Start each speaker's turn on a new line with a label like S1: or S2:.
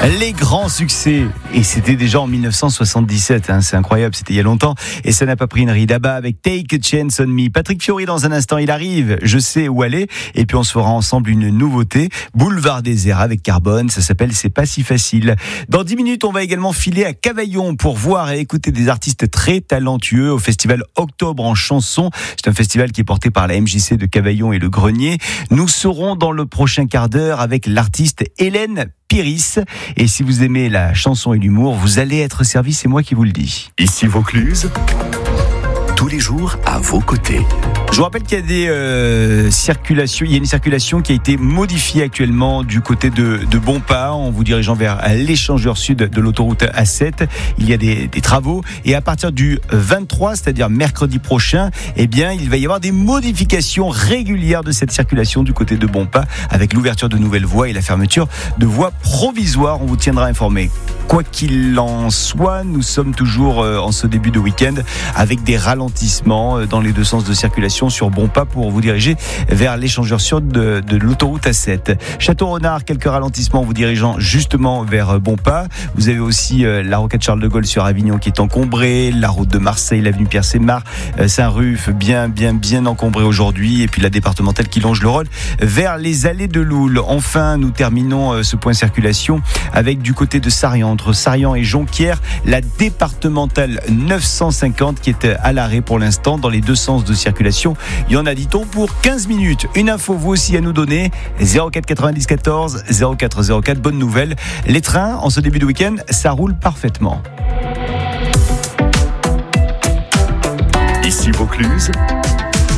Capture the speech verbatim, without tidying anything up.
S1: Les grands succès, et c'était déjà en dix-neuf cent soixante-dix-sept, hein, c'est incroyable, c'était il y a longtemps, et ça n'a pas pris une ride. À bas avec Take a Chance on Me. Patrick Fiori, dans un instant, il arrive, je sais où aller, et puis on se fera ensemble une nouveauté, Boulevard des Airs avec Carbone, ça s'appelle C'est pas si facile. Dans dix minutes, on va également filer à Cavaillon pour voir et écouter des artistes très talentueux au festival Octobre en chanson. C'est un festival qui est porté par la M J C de Cavaillon et le Grenier. Nous serons dans le prochain quart d'heure avec l'artiste Hélène Piris. Et si vous aimez la chanson et l'humour, vous allez être servi, c'est moi qui vous le dis.
S2: Ici Vaucluse, tous les jours à vos côtés.
S1: Je vous rappelle qu'il y a des euh, circulations, il y a une circulation qui a été modifiée actuellement du côté de, de Bonpas en vous dirigeant vers l'échangeur sud de l'autoroute A sept. Il y a des, des travaux et à partir du vingt-trois, c'est-à-dire mercredi prochain, eh bien, il va y avoir des modifications régulières de cette circulation du côté de Bonpas avec l'ouverture de nouvelles voies et la fermeture de voies provisoires. On vous tiendra informé. Quoi qu'il en soit, nous sommes toujours en ce début de week-end avec des ralentissements dans les deux sens de circulation sur Bonpas pour vous diriger vers l'échangeur sud de, de l'autoroute A sept. Château-Renard, quelques ralentissements vous dirigeant justement vers Bonpas. Vous avez aussi la rocade Charles de Gaulle sur Avignon qui est encombrée, la route de Marseille, l'avenue Pierre-Sémar, Saint-Ruf, bien, bien, bien encombrée aujourd'hui, et puis la départementale qui longe le Rhône vers les allées de Loul. Enfin, nous terminons ce point circulation avec du côté de Sarian, entre Sarian et Jonquière, la départementale neuf cent cinquante qui est à l'arrêt pour l'instant dans les deux sens de circulation. Il y en a, dit-on, pour quinze minutes. Une info, vous aussi, à nous donner. zéro quatre quatre-vingt-dix quatorze zéro quatre zéro quatre. Bonne nouvelle. Les trains, en ce début de week-end, ça roule parfaitement.
S2: Ici Vaucluse,